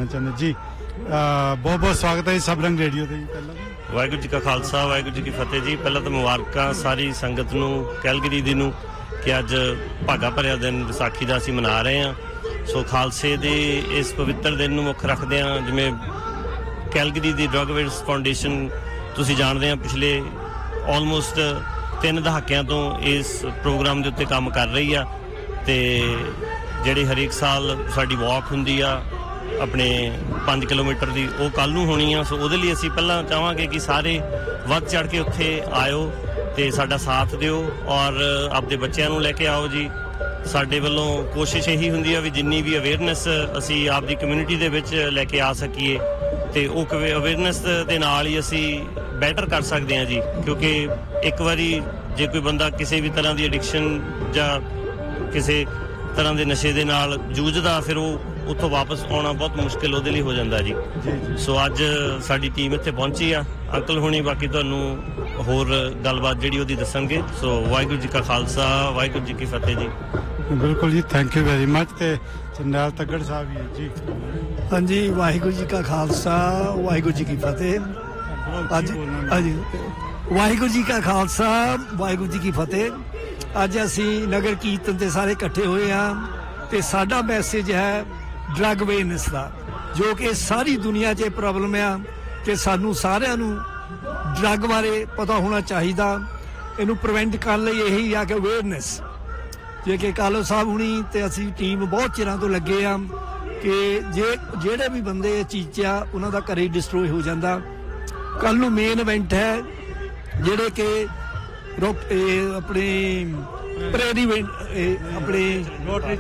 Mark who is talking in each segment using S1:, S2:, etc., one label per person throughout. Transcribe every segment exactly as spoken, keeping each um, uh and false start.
S1: देना चाहते जी। बहुत बहुत स्वागत है सब रंग रेडियो ਤੇ ਜੀ। ਪਹਿਲਾਂ
S2: ਵਾਹਿਗੁਰੂ ਜੀ ਕਾ ਖਾਲਸਾ ਵਾਹਿਗੁਰੂ ਜੀ ਕੀ ਫਤਿਹ ਜੀ। ਪਹਿਲਾਂ ਤਾਂ ਮੁਬਾਰਕਾਂ ਸਾਰੀ ਸੰਗਤ ਨੂੰ, ਕੈਲਗਰੀ ਦੀ ਨੂੰ, ਕਿ ਅੱਜ ਭਾਗਾ ਭਰਿਆ ਦਿਨ ਵਿਸਾਖੀ ਦਾ ਅਸੀਂ ਮਨਾ ਰਹੇ ਹਾਂ। ਸੋ ਖਾਲਸੇ ਦੇ ਇਸ ਪਵਿੱਤਰ ਦਿਨ ਨੂੰ ਮੁੱਖ ਰੱਖਦੇ ਹਾਂ, ਜਿਵੇਂ ਕੈਲਗਰੀ ਦੀ ਡਰੱਗ ਅਵੇਅਰਨੈਸ ਫਾਊਂਡੇਸ਼ਨ ਤੁਸੀਂ ਜਾਣਦੇ ਆ ਪਿਛਲੇ ਆਲਮੋਸਟ ਤਿੰਨ ਦਹਾਕਿਆਂ ਤੋਂ ਇਸ ਪ੍ਰੋਗਰਾਮ ਦੇ ਉੱਤੇ ਕੰਮ ਕਰ ਰਹੀ ਆ, ਅਤੇ ਜਿਹੜੀ ਹਰੇਕ ਸਾਲ ਸਾਡੀ ਵਾਕ ਹੁੰਦੀ ਆ ਆਪਣੇ ਪੰਜ ਕਿਲੋਮੀਟਰ ਦੀ, ਉਹ ਕੱਲ੍ਹ ਨੂੰ ਹੋਣੀ ਆ। ਸੋ ਉਹਦੇ ਲਈ ਅਸੀਂ ਪਹਿਲਾਂ ਚਾਹਾਂਗੇ ਕਿ ਸਾਰੇ ਵੱਧ ਚੜ੍ਹ ਕੇ ਉੱਥੇ ਆਇਓ ਅਤੇ ਸਾਡਾ ਸਾਥ ਦਿਓ ਔਰ ਆਪਦੇ ਬੱਚਿਆਂ ਨੂੰ ਲੈ ਕੇ ਆਓ ਜੀ। ਸਾਡੇ ਵੱਲੋਂ ਕੋਸ਼ਿਸ਼ ਇਹੀ ਹੁੰਦੀ ਆ ਵੀ ਜਿੰਨੀ ਵੀ ਅਵੇਅਰਨੈਸ ਅਸੀਂ ਆਪਦੀ ਕਮਿਊਨਿਟੀ ਦੇ ਵਿੱਚ ਲੈ ਕੇ ਆ ਸਕੀਏ, ਅਤੇ ਉਹ ਅਵੇਅਰਨੈਸ ਦੇ ਨਾਲ ਹੀ ਅਸੀਂ ਬੈਟਰ ਕਰ ਸਕਦੇ ਹਾਂ ਜੀ। ਕਿਉਂਕਿ ਇੱਕ ਵਾਰੀ ਜੇ ਕੋਈ ਬੰਦਾ ਕਿਸੇ ਵੀ ਤਰ੍ਹਾਂ ਦੀ ਐਡਿਕਸ਼ਨ ਜਾਂ ਕਿਸੇ ਤਰ੍ਹਾਂ ਦੇ ਨਸ਼ੇ ਦੇ ਨਾਲ ਜੂਝਦਾ, ਫਿਰ ਉਹ ਉੱਥੋਂ ਵਾਪਸ ਆਉਣਾ ਬਹੁਤ ਮੁਸ਼ਕਿਲ ਉਹਦੇ ਲਈ ਹੋ ਜਾਂਦਾ ਜੀ। ਸੋ ਅੱਜ ਸਾਡੀ ਟੀਮ ਇੱਥੇ ਪਹੁੰਚੀ ਆ, ਅੰਕਲ ਹੁਣੀ ਬਾਕੀ ਤੁਹਾਨੂੰ ਹੋਰ ਗੱਲਬਾਤ ਜਿਹੜੀ ਉਹਦੀ ਦੱਸਣਗੇ। ਸੋ ਵਾਹਿਗੁਰੂ ਜੀ ਕਾ ਖਾਲਸਾ ਵਾਹਿਗੁਰੂ ਜੀ ਕੀ ਫਤਿਹ ਜੀ।
S1: ਬਿਲਕੁਲ ਜੀ, ਥੈਂਕ ਯੂ ਵੈਰੀ ਮਚ। ਅਤੇ ਚੰਡਾਲ ਤੱਗੜ ਸਾਹਿਬ ਵੀ ਹੈ ਜੀ।
S3: ਹਾਂਜੀ, ਵਾਹਿਗੁਰੂ ਜੀ ਕਾ ਖਾਲਸਾ ਵਾਹਿਗੁਰੂ ਜੀ ਕੀ ਫਤਿਹ। ਅੱਜ ਹਾਂਜੀ ਵਾਹਿਗੁਰੂ ਜੀ ਕਾ ਖਾਲਸਾ ਵਾਹਿਗੁਰੂ ਜੀ ਕੀ ਫਤਿਹ। ਅੱਜ ਅਸੀਂ ਨਗਰ ਕੀਰਤਨ 'ਤੇ ਸਾਰੇ ਇਕੱਠੇ ਹੋਏ ਹਾਂ, ਅਤੇ ਸਾਡਾ ਮੈਸੇਜ ਹੈ ਡਰੱਗ ਅਵੇਅਰਨੈਸ ਦਾ, ਜੋ ਕਿ ਸਾਰੀ ਦੁਨੀਆ 'ਚ ਇਹ ਪ੍ਰੋਬਲਮ ਆ ਕਿ ਸਾਨੂੰ ਸਾਰਿਆਂ ਨੂੰ ਡਰੱਗ ਬਾਰੇ ਪਤਾ ਹੋਣਾ ਚਾਹੀਦਾ। ਇਹਨੂੰ ਪ੍ਰੀਵੈਂਟ ਕਰਨ ਲਈ ਇਹੀ ਆ ਕਿ ਅਵੇਅਰਨੈਸ, ਜੇ ਕਿ ਕਾਲੋ ਸਾਹਿਬ ਹੁਣੀ ਅਤੇ ਅਸੀਂ ਟੀਮ ਬਹੁਤ ਚਿਰਾਂ ਤੋਂ ਲੱਗੇ ਆ ਕਿ ਜੇ ਜਿਹੜੇ ਵੀ ਬੰਦੇ ਇਹ ਚੀਜ਼ 'ਚ ਆ ਉਹਨਾਂ ਦਾ ਘਰੇ ਡਿਸਟਰੋਏ ਹੋ ਜਾਂਦਾ। ਕੱਲ੍ਹ ਨੂੰ ਮੇਨ ਇਵੈਂਟ ਹੈ ਜਿਹੜੇ ਕਿ ਰੋਕ ਆਪਣੇ ਪ੍ਰੇਰੀ ਆਪਣੇ rotary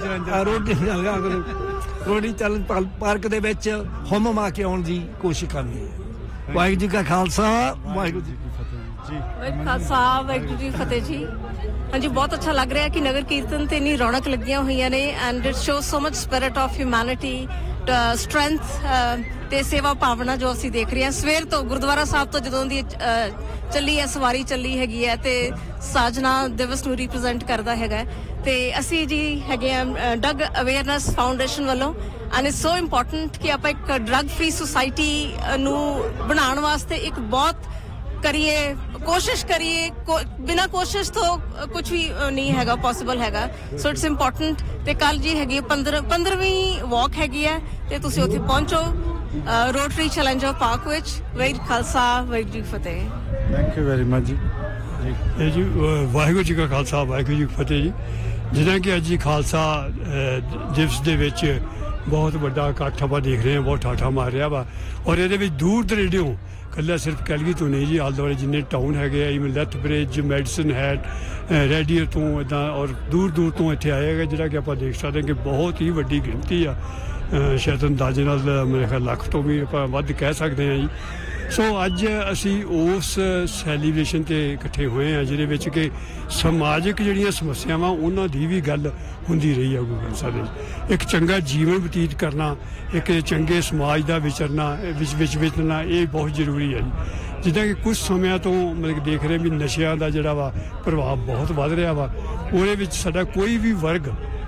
S3: rotary rotary challenge park ਦੇ ਵਿੱਚ ਹੁੰਮ ਮਾ ਕੇ ਆਉਣ ਦੀ ਕੋਸ਼ਿਸ਼ ਕਰਨੀ ਹੈ। ਵਾਹਿਗੁਰੂ ਜੀ ਕਾ ਖਾਲਸਾ ਵਾਹਿਗੁਰੂ ਜੀ ਕੀ ਫਤਿਹ ਜੀ।
S4: ਵਾਹਿਗੁਰੂ ਖਾਲਸਾ ਵਾਹਿਗੁਰੂ ਜੀ ਫਤਿਹ ਜੀ। ਹਾਂਜੀ, ਬਹੁਤ ਅੱਛਾ ਲੱਗ ਰਿਹਾ ਕਿ ਨਗਰ ਕੀਰਤਨ ਤੇ ਇੰਨੀ ਰੌਣਕ ਲੱਗੀਆਂ ਹੋਈਆਂ ਨੇ, and it shows so much spirit of humanity, strength ਤੇ ਸੇਵਾ ਭਾਵਨਾ ਜੋ ਅਸੀਂ ਦੇਖ ਰਹੇ ਹਾਂ। ਸਵੇਰ ਤੋਂ ਗੁਰਦੁਆਰਾ ਸਾਹਿਬ ਤੋਂ ਜਦੋਂ ਦੀ ਚੱਲੀ ਹੈ ਸਵਾਰੀ ਚੱਲੀ ਹੈਗੀ ਹੈ, ਤੇ ਸਾਜਨਾ ਦਿਵਸ ਨੂੰ ਰਿਪਰੈਜ਼ੈਂਟ ਕਰਦਾ ਹੈਗਾ, ਤੇ ਅਸੀਂ ਜੀ ਹੈਗੇ ਆ ਡਰੱਗ ਅਵੇਅਰਨੈਸ ਫਾਊਂਡੇਸ਼ਨ ਵੱਲੋਂ। ਐਂਡ ਇਟਸ ਸੋ ਇੰਪੋਰਟੈਂਟ ਕਿ ਆਪਾਂ ਇੱਕ ਡਰੱਗ ਫ੍ਰੀ ਸੁਸਾਇਟੀ ਨੂੰ ਬਣਾਉਣ ਵਾਸਤੇ ਇੱਕ ਬਹੁਤ ਕਰੀਏ, ਕੋਸ਼ਿਸ਼ ਕਰੀਏ। ਬਿਨਾਂ ਕੋਸ਼ਿਸ਼ ਤੋਂ ਕੁਝ ਵੀ ਨਹੀਂ ਹੈਗਾ ਪੋਸੀਬਲ ਹੈਗਾ। So it's important. ਤੇ ਕੱਲ ਜੀ ਹੈਗੀ ਪੰਦਰ ਪੰਦਰਵੀਂ ਵਾਕ ਹੈਗੀ ਹੈ, ਤੇ ਤੁਸੀਂ ਉੱਥੇ ਪਹੁੰਚੋ ਰੋਟਰੀ ਚੈਲੰਜਰ ਪਾਰਕ ਵਿੱਚ। ਵਾਹਿਗੁਰੂ ਖਾਲਸਾ ਵਾਹਿਗੁਰੂ ਜੀ ਫਤਿਹ।
S1: ਥੈਂਕ ਯੂ ਵੈਰੀ ਮਚ ਜੀ।
S5: ਇਹ ਜੀ ਵਾਹਿਗੁਰੂ ਜੀ ਕਾ ਖਾਲਸਾ ਵਾਹਿਗੁਰੂ ਜੀ ਕੀ ਫਤਿਹ ਜੀ। ਜਿੱਦਾਂ ਕਿ ਅੱਜ ਖਾਲਸਾ ਦਿਵਸ ਦੇ ਵਿੱਚ ਬਹੁਤ ਵੱਡਾ ਇਕੱਠ ਆਪਾਂ ਦੇਖ ਰਹੇ ਹਾਂ, ਬਹੁਤ ਠਾਠਾ ਮਾਰ ਰਿਹਾ ਵਾ, ਔਰ ਇਹਦੇ ਵਿੱਚ ਦੂਰ ਦਰੇਡਿਓਂ ਇਕੱਲਾ ਸਿਰਫ ਕੈਲਗਰੀ ਤੋਂ ਨਹੀਂ ਜੀ, ਆਲੇ ਦੁਆਲੇ ਜਿੰਨੇ ਟਾਊਨ ਹੈਗੇ ਆ, even ਲੈਥ bridge, medicine head, radio ਤੋਂ ਇੱਦਾਂ ਔਰ ਦੂਰ ਦੂਰ ਤੋਂ ਇੱਥੇ ਆਏ ਹੈਗੇ, ਜਿਹੜਾ ਕਿ ਆਪਾਂ ਦੇਖ ਸਕਦੇ ਹਾਂ ਕਿ ਬਹੁਤ ਹੀ ਵੱਡੀ ਗਿਣਤੀ ਆ। ਸ਼ਾਇਦ ਅੰਦਾਜ਼ੇ ਨਾਲ ਮੇਰੇ ਖਿਆਲ ਲੱਖ ਤੋਂ ਵੀ ਆਪਾਂ ਵੱਧ ਕਹਿ ਸਕਦੇ ਹਾਂ ਜੀ। ਸੋ ਅੱਜ ਅਸੀਂ ਉਸ ਸੈਲੀਬ੍ਰੇਸ਼ਨ 'ਤੇ ਇਕੱਠੇ ਹੋਏ ਹਾਂ, ਜਿਹਦੇ ਵਿੱਚ ਕਿ ਸਮਾਜਿਕ ਜਿਹੜੀਆਂ ਸਮੱਸਿਆਵਾਂ ਉਹਨਾਂ ਦੀ ਵੀ ਗੱਲ ਹੁੰਦੀ ਰਹੀ ਹੈ। ਗੁਰੂ ਗ੍ਰੰਥ ਸਾਹਿਬ ਵਿੱਚ ਇੱਕ ਚੰਗਾ ਜੀਵਨ ਬਤੀਤ ਕਰਨਾ, ਇੱਕ ਚੰਗੇ ਸਮਾਜ ਦਾ ਵਿਚਰਨਾ ਵਿੱਚ ਵਿੱਚ ਵਿਚਰਨਾ, ਇਹ ਬਹੁਤ ਜ਼ਰੂਰੀ ਹੈ ਜੀ। ਜਿੱਦਾਂ ਕਿ ਕੁਝ ਸਮਿਆਂ ਤੋਂ ਮਤਲਬ ਕਿ ਦੇਖ ਰਹੇ ਵੀ ਨਸ਼ਿਆਂ ਦਾ ਜਿਹੜਾ ਵਾ ਪ੍ਰਭਾਵ ਬਹੁਤ ਵੱਧ ਰਿਹਾ ਵਾ, ਉਹਦੇ ਵਿੱਚ ਸਾਡਾ ਕੋਈ ਵੀ ਵਰਗ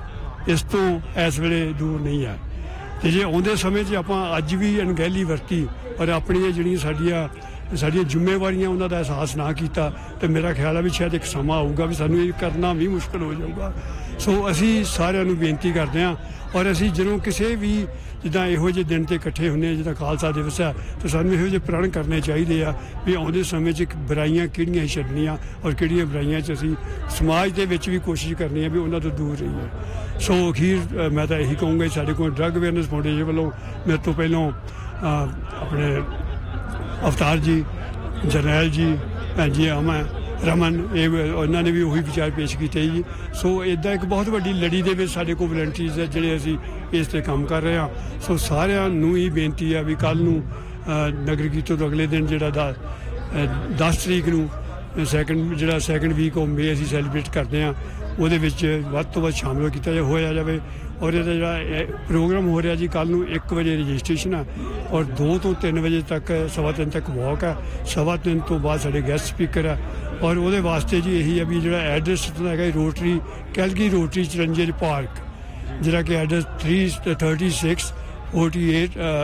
S5: ਇਸ ਤੋਂ ਇਸ ਵੇਲੇ ਦੂਰ ਨਹੀਂ ਹੈ। ਅਤੇ ਜੇ ਆਉਂਦੇ ਸਮੇਂ 'ਚ ਆਪਾਂ ਅੱਜ ਵੀ ਅਣਗਹਿਲੀ ਵਰਤੀ ਔਰ ਆਪਣੀਆਂ ਜਿਹੜੀਆਂ ਸਾਡੀਆਂ ਸਾਡੀਆਂ ਜ਼ਿੰਮੇਵਾਰੀਆਂ ਉਹਨਾਂ ਦਾ ਅਹਿਸਾਸ ਨਾ ਕੀਤਾ, ਤਾਂ ਮੇਰਾ ਖਿਆਲ ਹੈ ਵੀ ਸ਼ਾਇਦ ਇੱਕ ਸਮਾਂ ਆਊਗਾ ਵੀ ਸਾਨੂੰ ਇਹ ਕਰਨਾ ਵੀ ਮੁਸ਼ਕਿਲ ਹੋ ਜਾਊਗਾ। ਸੋ ਅਸੀਂ ਸਾਰਿਆਂ ਨੂੰ ਬੇਨਤੀ ਕਰਦੇ ਹਾਂ, ਔਰ ਅਸੀਂ ਜਦੋਂ ਕਿਸੇ ਵੀ ਜਿੱਦਾਂ ਇਹੋ ਜਿਹੇ ਦਿਨ 'ਤੇ ਇਕੱਠੇ ਹੁੰਦੇ ਹਾਂ, ਜਿੱਦਾਂ ਖਾਲਸਾ ਦਿਵਸ ਹੈ, ਤਾਂ ਸਾਨੂੰ ਇਹੋ ਜਿਹੇ ਪ੍ਰਣ ਕਰਨੇ ਚਾਹੀਦੇ ਆ ਵੀ ਆਉਂਦੇ ਸਮੇਂ 'ਚ ਬੁਰਾਈਆਂ ਕਿਹੜੀਆਂ ਹੀ ਛੱਡਣੀਆਂ ਔਰ ਕਿਹੜੀਆਂ ਬੁਰਾਈਆਂ 'ਚ ਅਸੀਂ ਸਮਾਜ ਦੇ ਵਿੱਚ ਵੀ ਕੋਸ਼ਿਸ਼ ਕਰਨੀ ਹੈ ਵੀ ਉਹਨਾਂ ਤੋਂ ਦੂਰ ਰਹੀਏ। ਸੋ ਅਖੀਰ ਮੈਂ ਤਾਂ ਇਹੀ ਕਹੂੰਗਾ, ਸਾਡੇ ਕੋਲ ਡਰੱਗ ਅਵੇਅਰਨੈਸ ਫਾਊਂਡੇਸ਼ਨ ਵੱਲੋਂ ਮੇਰੇ ਤੋਂ ਪਹਿਲਾਂ ਆਪਣੇ ਅਵਤਾਰ ਜੀ, ਜਰਨੈਲ ਜੀ, ਭੈਣ ਜੀ ਅਮਨ ਰਮਨ, ਇਹ ਉਹਨਾਂ ਨੇ ਵੀ ਉਹੀ ਵਿਚਾਰ ਪੇਸ਼ ਕੀਤੇ ਜੀ। ਸੋ ਇੱਦਾਂ ਇੱਕ ਬਹੁਤ ਵੱਡੀ ਲੜੀ ਦੇ ਵਿੱਚ ਸਾਡੇ ਕੋਲ ਵਲੰਟੀਅਰਸ ਹੈ ਜਿਹੜੇ ਅਸੀਂ ਇਸ 'ਤੇ ਕੰਮ ਕਰ ਰਹੇ ਹਾਂ। ਸੋ ਸਾਰਿਆਂ ਨੂੰ ਹੀ ਬੇਨਤੀ ਆ ਵੀ ਕੱਲ੍ਹ ਨੂੰ ਨਗਰ ਕੀਰਤਨ ਤੋਂ ਅਗਲੇ ਦਿਨ ਜਿਹੜਾ ਦਾ ਦਸ ਤਰੀਕ ਨੂੰ ਸੈਕਿੰਡ ਜਿਹੜਾ ਸੈਕਿੰਡ ਵੀਕ ਆਫ ਮੇ ਅਸੀਂ ਸੈਲੀਬ੍ਰੇਟ ਕਰਦੇ ਹਾਂ, ਉਹਦੇ ਵਿੱਚ ਵੱਧ ਤੋਂ ਵੱਧ ਸ਼ਾਮਿਲ ਕੀਤਾ ਜਾ ਹੋਇਆ ਜਾਵੇ। ਔਰ ਇਹਦਾ ਜਿਹੜਾ ਪ੍ਰੋਗਰਾਮ ਹੋ ਰਿਹਾ ਜੀ, ਕੱਲ੍ਹ ਨੂੰ ਇੱਕ ਵਜੇ ਰਜਿਸਟ੍ਰੇਸ਼ਨ ਆ ਔਰ ਦੋ ਤੋਂ ਤਿੰਨ ਵਜੇ ਤੱਕ ਸਵਾ ਤਿੰਨ ਤੱਕ ਵਾਕ ਆ। ਸਵਾ ਤਿੰਨ ਤੋਂ ਬਾਅਦ ਸਾਡੇ ਗੈਸਟ ਸਪੀਕਰ ਆ, ਔਰ ਉਹਦੇ ਵਾਸਤੇ ਜੀ ਇਹੀ ਆ ਵੀ ਜਿਹੜਾ ਐਡਰੈਸ ਹੈਗਾ rotary Calgary rotary challenger park, ਜਿਹੜਾ ਕਿ address three thirty six forty eight